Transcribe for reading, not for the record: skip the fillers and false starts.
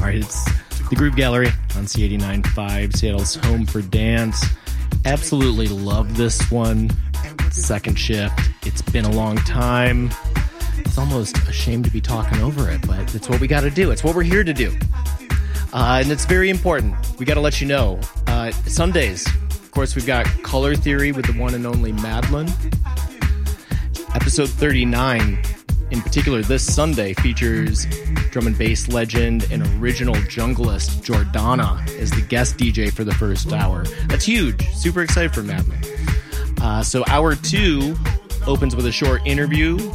right, it's the Groove Gallery on C89.5, Seattle's home for dance. Absolutely love this one. Second shift. It's been a long time. It's almost a shame to be talking over it, but it's what we got to do. It's what we're here to do. And it's very important. We got to let you know. Sundays, of course, we've got Color Theory with the one and only Madeline. Episode 39, in particular, this Sunday features drum and bass legend and original junglist Jordana as the guest DJ for the first hour. That's huge. Super excited for Madeline. So hour 2 opens with a short interview